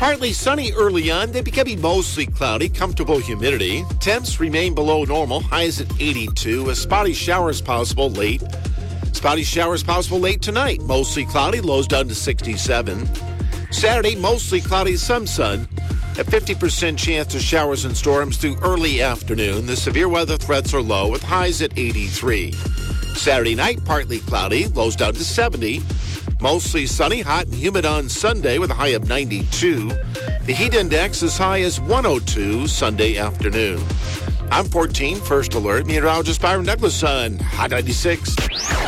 Partly sunny early on, then becoming mostly cloudy, comfortable humidity. Temps remain below normal, highs at 82. A spotty showers possible late. Spotty showers possible late tonight. Mostly cloudy, lows down to 67. Saturday, mostly cloudy, some sun. A 50% chance of showers and storms through early afternoon. The severe weather threats are low with highs at 83. Saturday night, partly cloudy, lows down to 70. Mostly sunny, hot and humid on Sunday with a high of 92. The heat index as high as 102 Sunday afternoon. I'm 14, First Alert, meteorologist Byron Douglas on Hot 96.